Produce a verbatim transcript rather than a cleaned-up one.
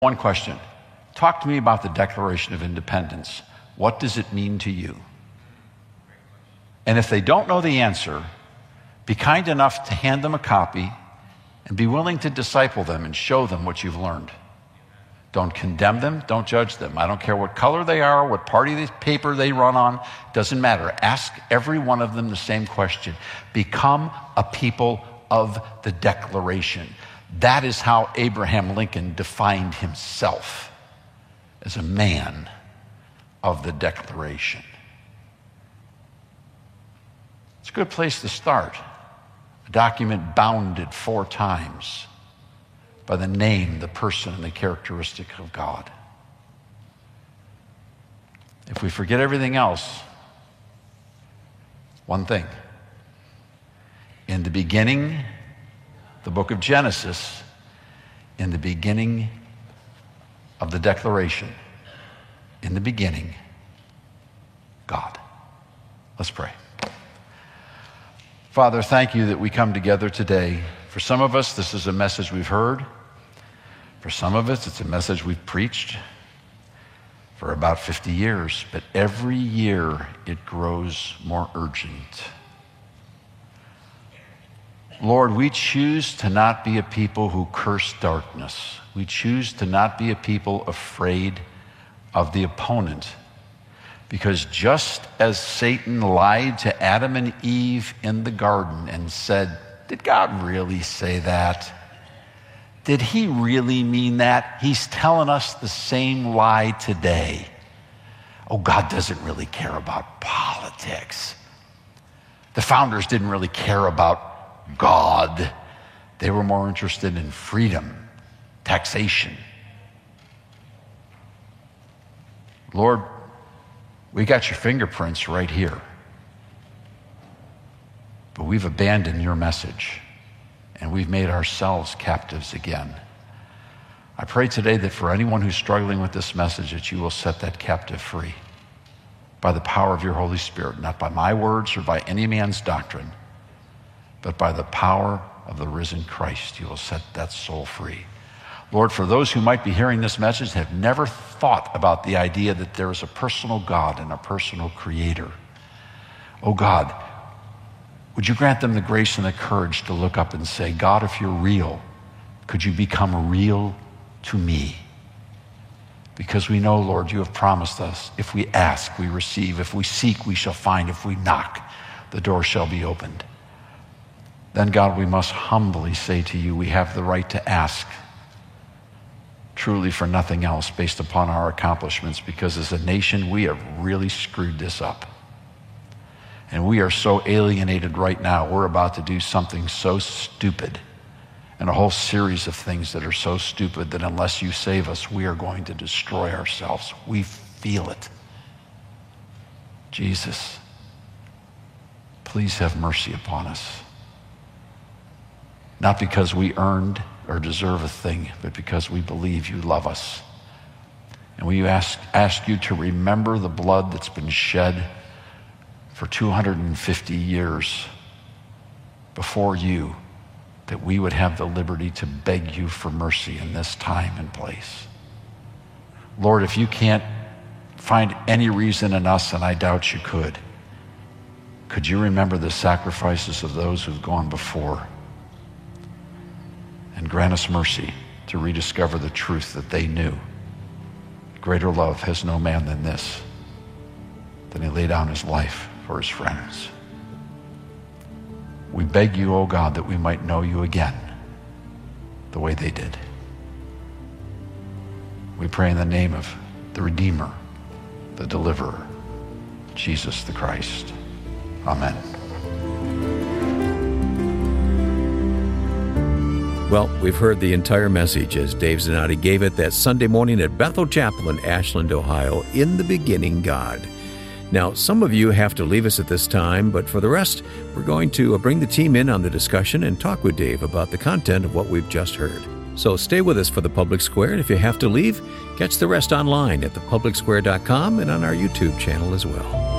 One question. Talk to me about the Declaration of Independence. What does it mean to you? And if they don't know the answer, be kind enough to hand them a copy and be willing to disciple them and show them what you've learned. Don't condemn them. Don't judge them. I don't care what color they are, what party of paper they run on. Doesn't matter. Ask every one of them the same question. Become a people of the Declaration. That is how Abraham Lincoln defined himself, as a man of the Declaration. It's a good place to start. A document bounded four times by the name, the person, and the characteristic of God. If we forget everything else, one thing. In the beginning, the book of Genesis, in the beginning of the Declaration, in the beginning, God. Let's pray. Father, thank you that we come together today. For some of us, this is a message we've heard. For some of us, it's a message we've preached for about fifty years. But every year, it grows more urgent. Lord, we choose to not be a people who curse darkness. We choose to not be a people afraid of the opponent. Because just as Satan lied to Adam and Eve in the garden and said, did God really say that? Did he really mean that? He's telling us the same lie today. Oh, God doesn't really care about politics. The founders didn't really care about God. They were more interested in freedom, taxation. Lord, we got your fingerprints right here. But we've abandoned your message, and we've made ourselves captives again. I pray today that for anyone who's struggling with this message, that you will set that captive free by the power of your Holy Spirit, not by my words or by any man's doctrine, but by the power of the risen Christ, you will set that soul free. Lord, for those who might be hearing this message and have never thought about the idea that there is a personal God and a personal creator, oh God, would you grant them the grace and the courage to look up and say, God, if you're real, could you become real to me? Because we know, Lord, you have promised us, if we ask, we receive. If we seek, we shall find. If we knock, the door shall be opened. Then, God, we must humbly say to you, we have the right to ask truly for nothing else based upon our accomplishments, because as a nation, we have really screwed this up. And we are so alienated right now. We're about to do something so stupid, and a whole series of things that are so stupid that unless you save us, we are going to destroy ourselves. We feel it. Jesus, please have mercy upon us. Not because we earned or deserve a thing, but because we believe you love us. And we ask, ask you to remember the blood that's been shed for two hundred fifty years before you, that we would have the liberty to beg you for mercy in this time and place. Lord, if you can't find any reason in us, and I doubt you could, could you remember the sacrifices of those who've gone before? And grant us mercy to rediscover the truth that they knew. Greater love has no man than this, than he lay down his life for his friends. We beg you, O God, that we might know you again the way they did. We pray in the name of the Redeemer, the Deliverer, Jesus the Christ. Amen. Well, we've heard the entire message as Dave Zanotti gave it that Sunday morning at Bethel Chapel in Ashland, Ohio. In the beginning, God. Now, some of you have to leave us at this time, but for the rest, we're going to bring the team in on the discussion and talk with Dave about the content of what we've just heard. So stay with us for the Public Square, and if you have to leave, catch the rest online at the public square dot com and on our YouTube channel as well.